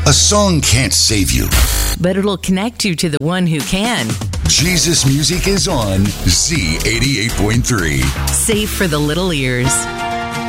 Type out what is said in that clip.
A song can't save you, but it'll connect you to the one who can. Jesus Music is on Z88.3. Safe for the little ears.